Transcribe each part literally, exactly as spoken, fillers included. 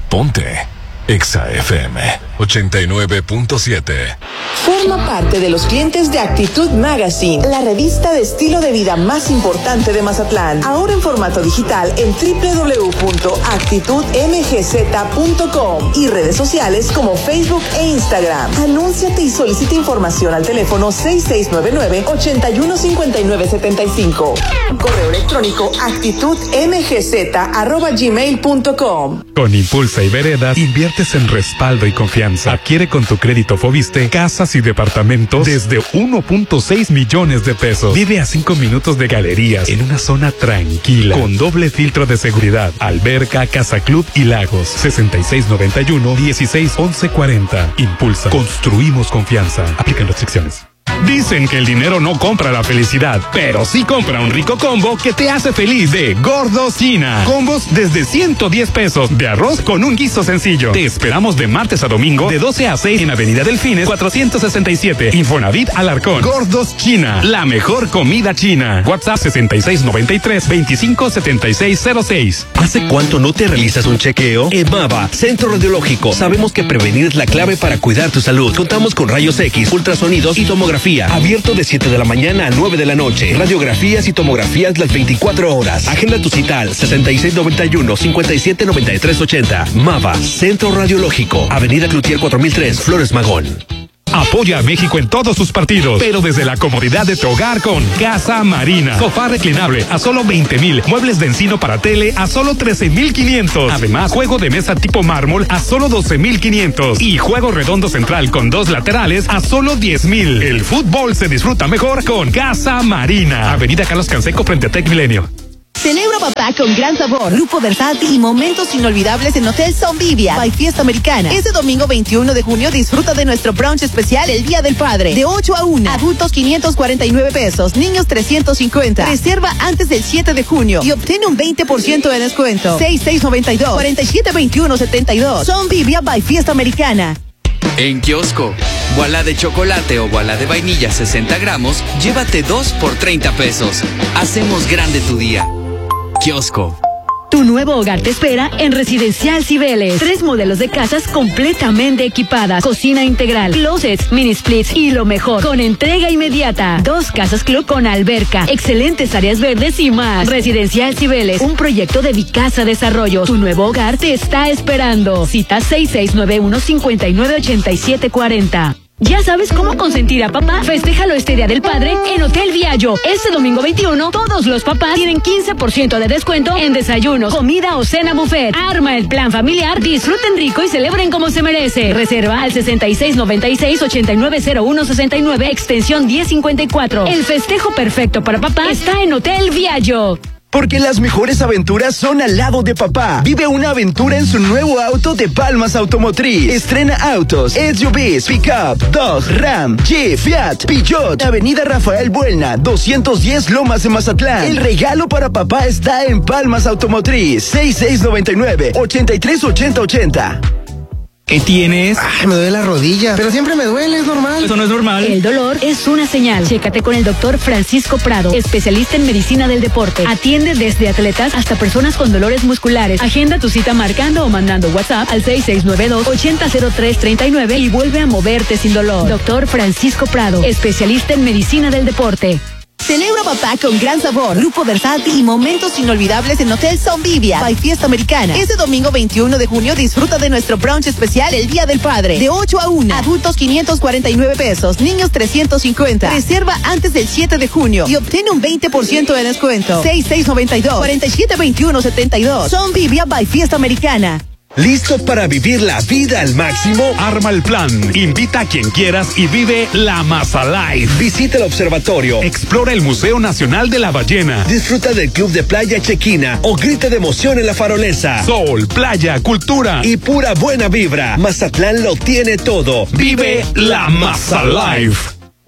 Ponte Exa F M ochenta y nueve punto siete. Forma parte de los clientes de Actitud Magazine, la revista de estilo de vida más importante de Mazatlán. Ahora en formato digital en doble u doble u doble u punto actitud m g z punto com y redes sociales como Facebook e Instagram. Anúnciate y solicita información al teléfono seis seis nueve nueve, ocho uno cinco nueve siete cinco. Correo electrónico actitudmgz arroba gmail punto com. Con Impulsa y Veredas inviertes en respaldo y confianza. Adquiere con tu crédito Foviste casas y departamentos desde uno punto seis millones de pesos. Vive a cinco minutos de galerías en una zona tranquila con doble filtro de seguridad, alberca, casa club y lagos. sesenta y seis noventa y uno, dieciséis once cuarenta. Impulsa. Construimos confianza. Aplican restricciones. Dicen que el dinero no compra la felicidad, pero sí compra un rico combo que te hace feliz de Gordos China. Combos desde ciento diez pesos de arroz con un guiso sencillo. Te esperamos de martes a domingo de doce a seis en Avenida Delfines cuatrocientos sesenta y siete, Infonavit Alarcón. Gordos China, la mejor comida china. WhatsApp sesenta y seis noventa y tres, veinticinco setenta y seis cero seis. ¿Hace cuánto no te realizas un chequeo? EMAVA, Centro Radiológico. Sabemos que prevenir es la clave para cuidar tu salud. Contamos con rayos X, ultrasonidos y tomografía. Abierto de siete de la mañana a nueve de la noche. Radiografías y tomografías las veinticuatro horas. Agenda tu cita al sesenta y seis noventa y uno, cincuenta y siete noventa y tres ochenta. MAVA, Centro Radiológico. Avenida Cloutier cuatro mil tres, Flores Magón. Apoya a México en todos sus partidos, pero desde la comodidad de tu hogar con Casa Marina. Sofá reclinable a solo veinte mil. Muebles de encino para tele a solo trece mil quinientos. Además, juego de mesa tipo mármol a solo doce mil quinientos. Y juego redondo central con dos laterales a solo diez mil. El fútbol se disfruta mejor con Casa Marina. Avenida Carlos Canseco frente a Tec Milenio. Celebra papá con gran sabor, Grupo Versátil y momentos inolvidables en Hotel Zombivia by Fiesta Americana. Este domingo veintiuno de junio disfruta de nuestro brunch especial el Día del Padre. De ocho a una, adultos quinientos cuarenta y nueve pesos, niños trescientos cincuenta. Reserva antes del siete de junio y obtiene un veinte por ciento de descuento. seis seis noventa y dos, cuarenta y siete veintiuno setenta y dos. Zombivia by Fiesta Americana. En Kiosco, Boala de chocolate o boala de vainilla sesenta gramos, llévate dos por treinta pesos. Hacemos grande tu día. Kiosco. Tu nuevo hogar te espera en Residencial Cibeles. Tres modelos de casas completamente equipadas. Cocina integral, closets, mini splits y lo mejor, con entrega inmediata. Dos casas club con alberca, excelentes áreas verdes y más. Residencial Cibeles, un proyecto de Vicasa Desarrollo. Tu nuevo hogar te está esperando. Cita seis seis nueve uno, cinco nueve ocho siete cuatro cero. ¿Ya sabes cómo consentir a papá? Festéjalo este Día del Padre en Hotel Viallo. Este domingo veintiuno, todos los papás tienen quince por ciento de descuento en desayunos, comida o cena buffet. Arma el plan familiar, disfruten rico y celebren como se merece. Reserva al sesenta y seis noventa y seis, ochenta y nueve cero uno sesenta y nueve, extensión diez cincuenta y cuatro. El festejo perfecto para papá está en Hotel Viallo. Porque las mejores aventuras son al lado de papá. Vive una aventura en su nuevo auto de Palmas Automotriz. Estrena autos, S U Vs, Pickup, Dodge, Ram, Jeep, Fiat, Peugeot. Avenida Rafael Buelna, doscientos diez Lomas de Mazatlán. El regalo para papá está en Palmas Automotriz. seis seis nueve nueve, ocho tres ocho cero ocho cero. ¿Qué tienes? Ay, me duele la rodilla, pero siempre me duele, es normal. Eso no es normal. El dolor es una señal. Chécate con el doctor Francisco Prado, especialista en medicina del deporte. Atiende desde atletas hasta personas con dolores musculares. Agenda tu cita marcando o mandando WhatsApp al seis seis nueve dos, ocho cero cero tres tres nueve y vuelve a moverte sin dolor. Doctor Francisco Prado, especialista en medicina del deporte. Celebra papá con gran sabor, Grupo Versátil y momentos inolvidables en Hotel Zombivia by Fiesta Americana. Este domingo veintiuno de junio disfruta de nuestro brunch especial el Día del Padre. De ocho a una, adultos quinientos cuarenta y nueve pesos, niños trescientos cincuenta. Reserva antes del siete de junio y obtiene un veinte por ciento de descuento. seis seis noventa y dos, cuarenta y siete veintiuno setenta y dos. Zombivia by Fiesta Americana. ¿Listo para vivir la vida al máximo? Arma el plan. Invita a quien quieras y vive la Mazalife. Visita el observatorio. Explora el Museo Nacional de la Ballena. Disfruta del Club de Playa Chequina o grita de emoción en la Farolesa. Sol, playa, cultura y pura buena vibra. Mazatlán lo tiene todo. Vive la Mazalife.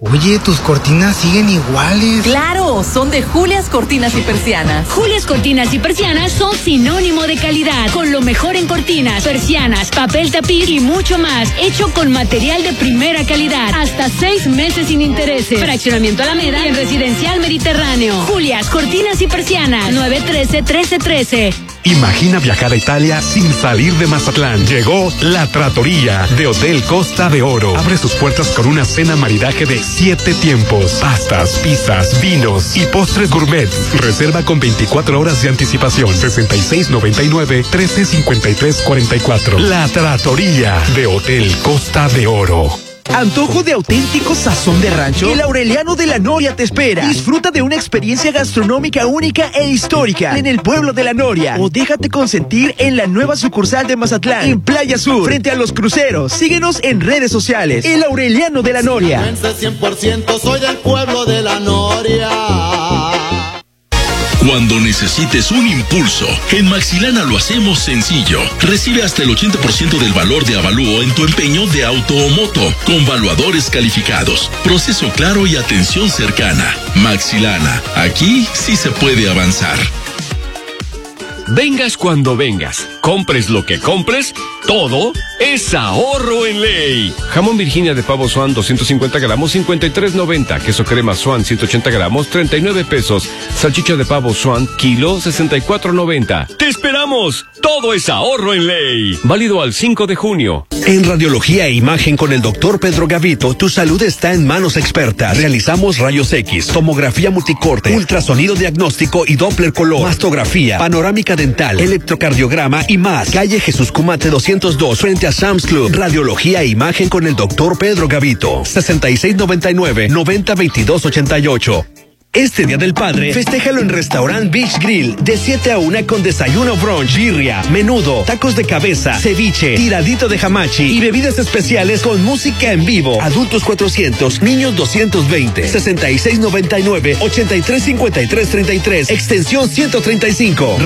Oye, tus cortinas siguen iguales. Claro, son de Julias Cortinas y Persianas. Julias Cortinas y Persianas son sinónimo de calidad, con lo mejor en cortinas, persianas, papel tapiz y mucho más, hecho con material de primera calidad, hasta seis meses sin intereses. Fraccionamiento Alameda y en Residencial Mediterráneo. Julias Cortinas y Persianas, nueve uno tres, uno tres uno tres. Imagina viajar a Italia sin salir de Mazatlán. Llegó La Trattoria de Hotel Costa de Oro. Abre sus puertas con una cena maridaje de siete tiempos, pastas, pizzas, vinos y postres gourmet. Reserva con veinticuatro horas de anticipación. sesenta y seis noventa y nueve, trece cincuenta y tres cuarenta y cuatro. La Trattoria de Hotel Costa de Oro. ¿Antojo de auténtico sazón de rancho? El Aureliano de la Noria te espera. Disfruta de una experiencia gastronómica única e histórica en el pueblo de la Noria. O déjate consentir en la nueva sucursal de Mazatlán, en Playa Sur, frente a los cruceros. Síguenos en redes sociales. El Aureliano de la Noria. cien por ciento soy del pueblo de la Noria. Cuando necesites un impulso, en Maxilana lo hacemos sencillo. Recibe hasta el ochenta por ciento del valor de avalúo en tu empeño de auto o moto, con valuadores calificados, proceso claro y atención cercana. Maxilana, aquí sí se puede avanzar. Vengas cuando vengas, compres lo que compres, todo es ahorro en ley. Jamón Virginia de pavo Swan doscientos cincuenta gramos, cincuenta y tres noventa. Queso crema Swan ciento ochenta gramos, treinta y nueve pesos. Salchicha de pavo Swan kilo, sesenta y cuatro noventa. ¡Te esperamos! Todo es ahorro en ley. Válido al cinco de junio. En Radiología e Imagen con el doctor Pedro Gavito, tu salud está en manos expertas. Realizamos rayos X, tomografía multicorte, ultrasonido diagnóstico y Doppler color, mastografía, panorámica dental, electrocardiograma y más. Calle Jesús Cumate doscientos dos, frente a Sam's Club. Radiología e Imagen con el doctor Pedro Gavito. sesenta y seis noventa y nueve, noventa veintidós ochenta y ocho. Este Día del Padre, festéjalo en Restaurant Beach Grill, de siete a una con desayuno brunch, birria, menudo, tacos de cabeza, ceviche, tiradito de hamachi y bebidas especiales con música en vivo. Adultos cuatrocientos, niños doscientos veinte. sesenta y seis noventa y nueve, ochenta y tres cincuenta y tres treinta y tres, extensión ciento treinta y cinco.